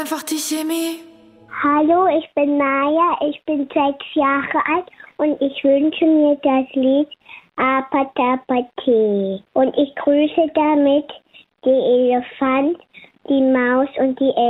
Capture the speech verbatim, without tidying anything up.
Einfach die Chemie. Hallo, ich bin Maja, ich bin sechs Jahre alt und ich wünsche mir das Lied Apatapati. Und ich grüße damit die Elefant, die Maus und die